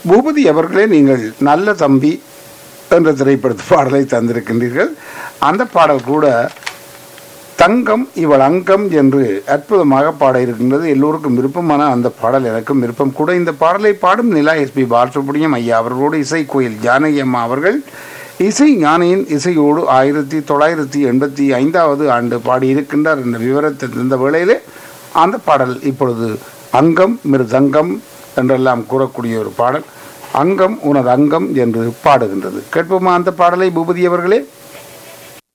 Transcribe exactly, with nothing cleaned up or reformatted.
பூபதி அவர்களே, நீங்கள் நல்ல தம்பி என்ற திரைப்படத்து பாடலை தந்திருக்கின்றீர்கள். அந்த பாடல் கூட தங்கம் இவள் அங்கம் என்று அற்புதமாக பாட இருக்கின்றது. எல்லோருக்கும் விருப்பமான அந்த பாடல் எனக்கும் விருப்பம் கூட. இந்த பாடலை பாடும் நிலா எஸ்பி பாலசுப்ரமணியம் ஐயா அவர்களோடு இசை கோயில் ஜானகி அம்மா அவர்கள் இசை ஞானியின் இசையோடு ஆயிரத்தி தொள்ளாயிரத்தி எண்பத்தி ஐந்தாவது ஆண்டு பாடியிருக்கின்றார் என்ற விவரத்தை இந்த வேளையிலே அந்த பாடல் இப்பொழுது அங்கம் மிருதங்கம் என்றெல்லாம் கூறக்கூடிய ஒரு பாடல். அங்கம் உனது அங்கம் என்று பாடுகின்றது. கேட்போமா அந்த பாடலை பூபதி அவர்களே?